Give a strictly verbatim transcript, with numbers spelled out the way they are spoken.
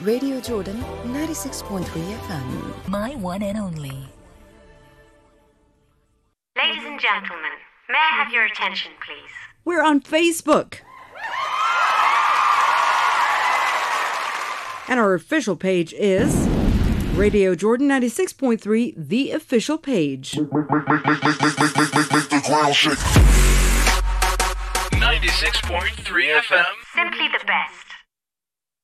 Radio Jordan ninety-six point three F M. My one and only. Ladies and gentlemen, may I have your attention, please? We're on Facebook. And our official page is Radio Jordan ninety-six point three, the official page. ninety-six point three F M. Simply the best.